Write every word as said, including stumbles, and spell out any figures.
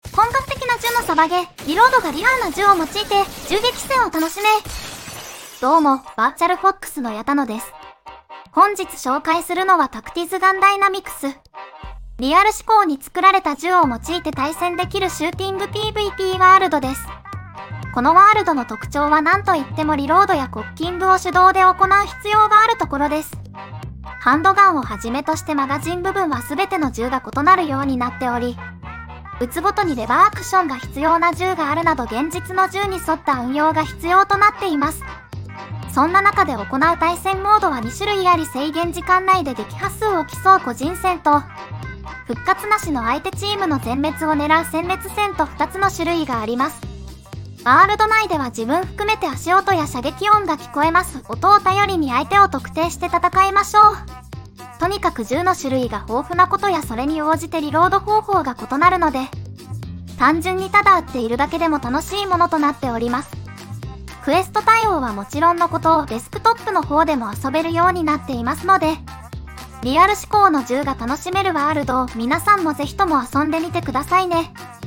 本格的な銃のサバゲー、リロードがリアルな銃を用いて銃撃戦を楽しめ。どうも、バーチャルフォックスの矢田野です。本日紹介するのはタクティズガンダイナミクス。リアル思考に作られた銃を用いて対戦できるシューティング ピーブイピー ワールドです。このワールドの特徴は何といってもリロードやコッキングを手動で行う必要があるところです。ハンドガンをはじめとしてマガジン部分は全ての銃が異なるようになっており、撃つごとにレバーアクションが必要な銃があるなど現実の銃に沿った運用が必要となっています。そんな中で行う対戦モードはに種類あり、制限時間内で撃破数を競う個人戦と、復活なしの相手チームの全滅を狙う殲滅戦とふたつの種類があります。ワールド内では自分含めて足音や射撃音が聞こえます。音を頼りに相手を特定して戦いましょう。とにかく銃の種類が豊富なことやそれに応じてリロード方法が異なるので、単純にただ撃っているだけでも楽しいものとなっております。クエスト対応はもちろんのことをデスクトップの方でも遊べるようになっていますので、リアル思考の銃が楽しめるワールドを皆さんもぜひとも遊んでみてくださいね。